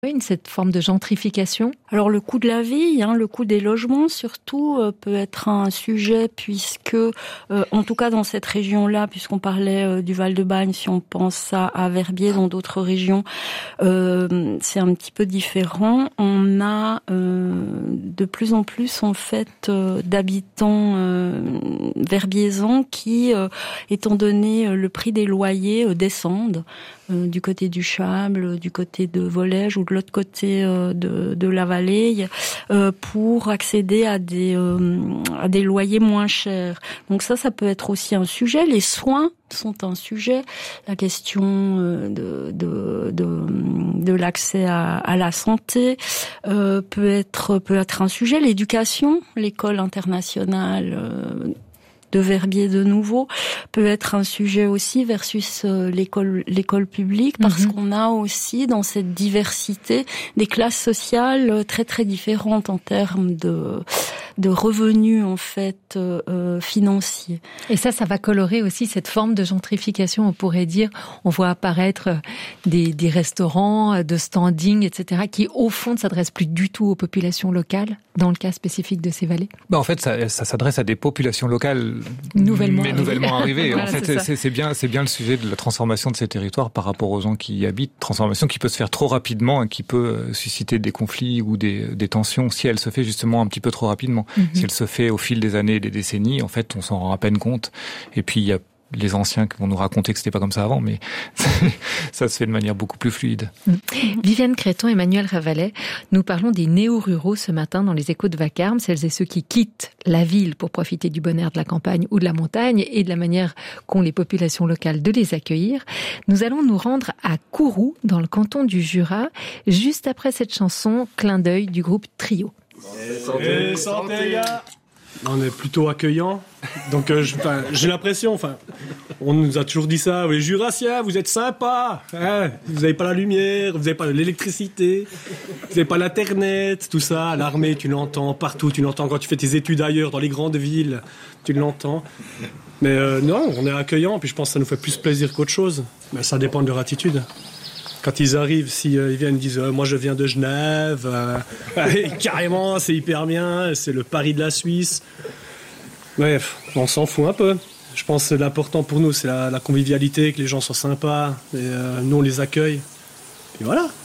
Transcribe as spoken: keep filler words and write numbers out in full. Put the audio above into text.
Oui, cette forme de gentrification. Alors le coût de la vie, hein, le coût des logements surtout euh, peut être un sujet puisque, euh, en tout cas dans cette région-là, puisqu'on parlait euh, du Val-de-Bagne, si on pense ça à Verbier, dans d'autres régions, euh, c'est un petit peu différent. On a euh, de plus en plus en fait euh, d'habitants euh, verbiaisans qui, euh, étant donné euh, le prix des loyers, euh, descendent euh, du côté du Chable, du côté de Volège ou de l'autre côté euh, de, de la vallée euh, pour accéder à des euh, à des loyers moins chers. Donc ça, ça peut être aussi un sujet. Les soins sont un sujet. La question euh, de, de de de l'accès à, à la santé euh, peut être peut être un sujet. L'éducation, l'école internationale euh, de Verbier de nouveau peut être un sujet aussi versus euh, l'école l'école publique parce mmh. qu'on a aussi dans cette diversité des classes sociales très très différentes en termes de de revenus en fait euh, financiers. Et ça, ça va colorer aussi cette forme de gentrification. On pourrait dire, on voit apparaître des, des restaurants de standing, et cetera, qui au fond ne s'adressent plus du tout aux populations locales, dans le cas spécifique de ces vallées. Bah en fait, ça, ça s'adresse à des populations locales nouvellement mais arrivées. nouvellement arrivées. Voilà, en fait, c'est, c'est, c'est bien, c'est bien le sujet de la transformation de ces territoires par rapport aux gens qui y habitent. Transformation qui peut se faire trop rapidement et qui peut susciter des conflits ou des, des tensions si elle se fait justement un petit peu trop rapidement. Mm-hmm. Si elle se fait au fil des années et des décennies, en fait, on s'en rend à peine compte. Et puis, il y a les anciens qui vont nous raconter que c'était pas comme ça avant, mais ça se fait de manière beaucoup plus fluide. Mmh. Viviane Créton, Emmanuel Ravalet, nous parlons des néo-ruraux ce matin dans les Échos de Vacarme, celles et ceux qui quittent la ville pour profiter du bonheur de la campagne ou de la montagne et de la manière qu'ont les populations locales de les accueillir. Nous allons nous rendre à Kourou, dans le canton du Jura, juste après cette chanson, clin d'œil du groupe Trio. Et santé, et santé, gars. On est plutôt accueillant, donc euh, je, j'ai l'impression, enfin, on nous a toujours dit ça, les Jurassiens, vous êtes sympas, hein, vous n'avez pas la lumière, vous n'avez pas l'électricité, vous n'avez pas l'internet, tout ça, à l'armée tu l'entends, partout tu l'entends, quand tu fais tes études ailleurs, dans les grandes villes, tu l'entends. Mais euh, non, on est accueillant, puis je pense que ça nous fait plus plaisir qu'autre chose, mais ça dépend de leur attitude. Quand ils arrivent, si euh, ils viennent, ils disent euh, moi je viens de Genève, euh, carrément c'est hyper bien, c'est le Paris de la Suisse. Bref, on s'en fout un peu. Je pense que l'important pour nous c'est la, la convivialité, que les gens soient sympas, et euh, nous on les accueille. Et voilà.